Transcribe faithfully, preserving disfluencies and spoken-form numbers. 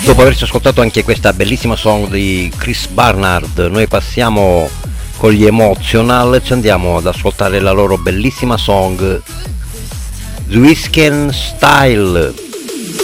dopo averci ascoltato anche questa bellissima song di Chris Barnard, noi passiamo con gli Emotional e ci andiamo ad ascoltare la loro bellissima song Zwisken Style.